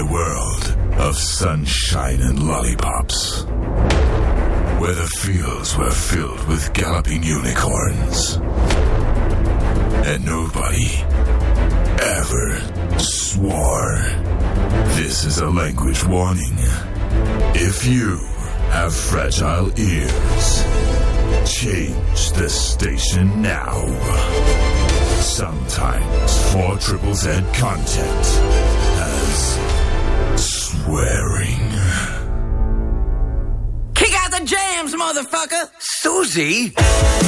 a world of sunshine and lollipops, where the fields were filled with galloping unicorns, and nobody ever swore. This is a language warning. If you have fragile ears, change the station now. Sometimes 4 Triple Z content has swearing. Kick out the jams, motherfucker! Susie?